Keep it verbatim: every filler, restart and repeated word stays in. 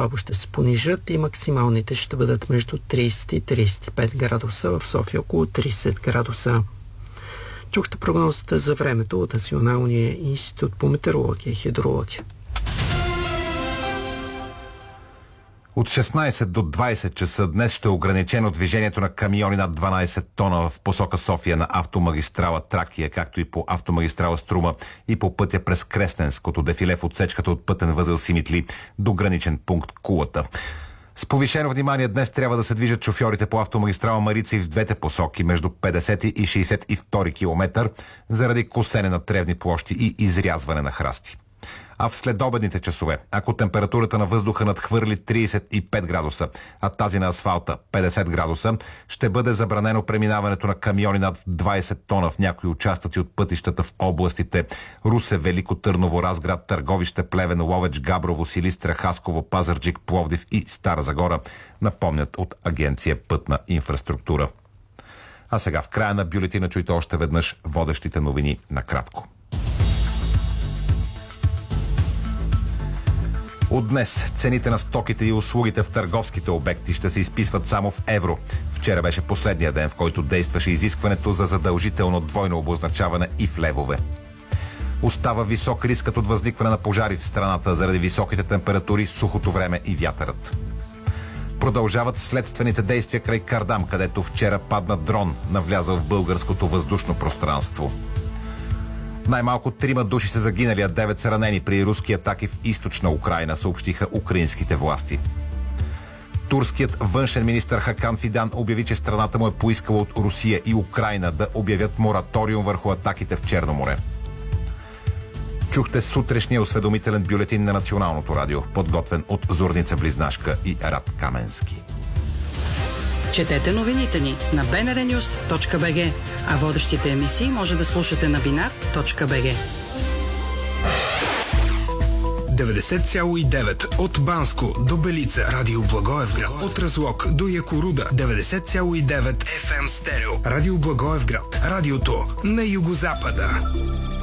слабо ще се понижат и максималните ще бъдат между трийсет и трийсет и пет градуса, в София около трийсет градуса. Чухте прогнозата за времето от Националния институт по метеорология и хидрология. От шестнайсет до двайсет часа днес ще е ограничено движението на камиони над дванайсет тона в посока София на автомагистрала Тракия, както и по автомагистрала Струма и по пътя през Кресненското дефиле в отсечката от пътен възел Симитли до граничен пункт Кулата. С повишено внимание днес трябва да се движат шофьорите по автомагистрала Марица и в двете посоки между петдесети и шейсет и втори километър заради косене на тревни площи и изрязване на храсти. А в следобедните часове, ако температурата на въздуха надхвърли трийсет и пет градуса, а тази на асфалта петдесет градуса, ще бъде забранено преминаването на камиони над двайсет тона в някои участъци от пътищата в областите Русе, Велико Търново, Разград, Търговище, Плевен, Ловеч, Габрово, Силистра, Хасково, Пазарджик, Пловдив и Стара Загора, напомнят от Агенция Пътна инфраструктура. А сега в края на бюлетина чуйте още веднъж водещите новини накратко. От днес цените на стоките и услугите в търговските обекти ще се изписват само в евро. Вчера беше последния ден, в който действаше изискването за задължително двойно обозначаване и в левове. Остава висок рискът от възникване на пожари в страната заради високите температури, сухото време и вятърът. Продължават следствените действия край Кардам, където вчера падна дрон, навлязъл в българското въздушно пространство. Най-малко трима души са загинали, а девет са ранени при руски атаки в източна Украйна, съобщиха украинските власти. Турският външен министър Хакан Фидан обяви, че страната му е поискала от Русия и Украйна да обявят мораториум върху атаките в Черно море. Чухте сутрешния осведомителен бюлетин на Националното радио, подготвен от Зорница Близнашка и Рад Каменски. Четете новините ни на би ен ар нюс точка би джи, а водещите емисии може да слушате на бинар точка би джи. деветдесет цяло и девет от Банско до Белица, Радио Благоевград, от Разлог до Якоруда, деветдесет цяло и девет еф ем стерео, Радио Благоевград, радиото на югозапада.